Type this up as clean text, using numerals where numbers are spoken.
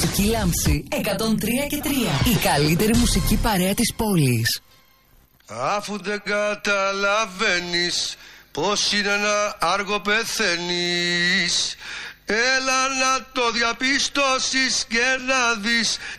Μουσική Λάμψη 103 και 3. Η καλύτερη μουσική παρέα της πόλης. Αφού δεν καταλαβαίνεις πως είναι ένα άργο πεθαίνεις, έλα να το διαπιστώσεις και να δεις